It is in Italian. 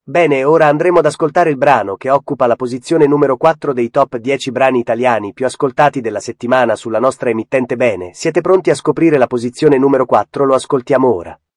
Bene, ora andremo ad ascoltare il brano che occupa la posizione numero 4 dei top 10 brani italiani più ascoltati della settimana sulla nostra emittente. Bene, siete pronti a scoprire la posizione numero 4? Lo ascoltiamo ora.